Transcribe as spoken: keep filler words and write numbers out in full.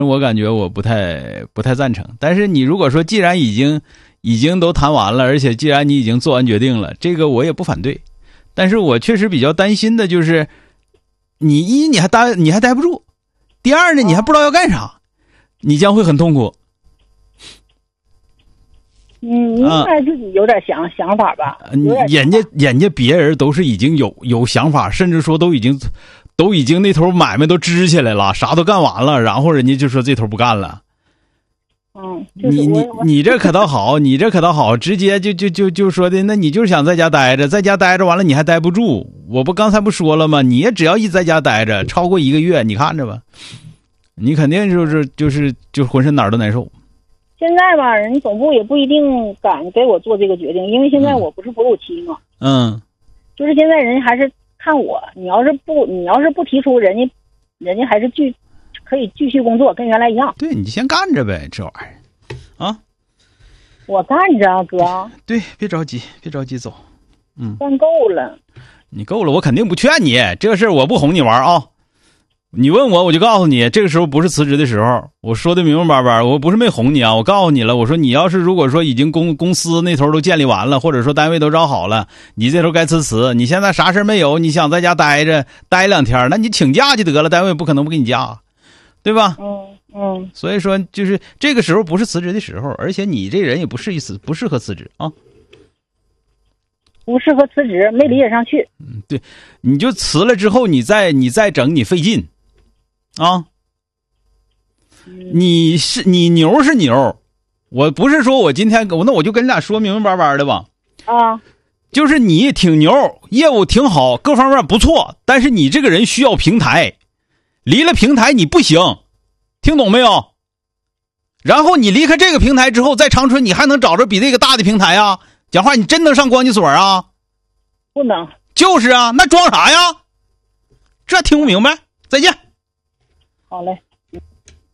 我感觉我不太不太赞成。但是你如果说既然已经已经都谈完了，而且既然你已经做完决定了，这个我也不反对。但是我确实比较担心的就是，你一你还待你还待不住，第二呢你还不知道要干啥，你将会很痛苦。 嗯，你应该自己有点想、啊、想法吧。 人家人家别人都是已经有有想法，甚至说都已经都已经那头买卖都支起来了，啥都干完了，然后人家就说这头不干了。 嗯，就是、 你你你这可倒好，你这可倒好，直接就就就就说的，那你就是想在家待着，在家待着完了你还待不住。我不刚才不说了吗？你也只要一在家待着超过一个月，你看着吧，你肯定就是就是就浑身哪儿都难受。 现在吧，人总部也不一定敢给我做这个决定，因为现在我不是哺乳期嘛。 嗯， 就是现在人家还是看我，你要是不你要是不提出，人家人家还是继可以继续工作，跟原来一样。 对，你先干着呗，这玩意儿啊。 我干着啊，哥。 对，别着急，别着急走。嗯， 干够了。 你够了，我肯定不劝你，这个事儿我不哄你玩啊。你问我，我就告诉你，这个时候不是辞职的时候。我说的明明白白，我不是没哄你啊，我告诉你了，我说你要是如果说已经公公司那头都建立完了，或者说单位都招好了，你这头该辞辞。你现在啥事没有，你想在家待着待两天，那你请假就得了，单位不可能不给你假，对吧？ 嗯嗯。 所以说，就是这个时候不是辞职的时候，而且你这人也不适宜辞，不适合辞职啊。 不适合辞职，没理解上去。 嗯，对，你就辞了之后，你再你再整，你费劲。啊，你是你牛是牛，我不是说我今天那我就跟你俩说明明白白的吧。 啊， 就是你挺牛，业务挺好，各方面不错，但是你这个人需要平台，离了平台你不行，听懂没有？然后你离开这个平台之后，在长春你还能找着比这个大的平台啊？讲话你真能上光机所啊？ 不能。 就是啊，那装啥呀？这听不明白。再见。 好嘞。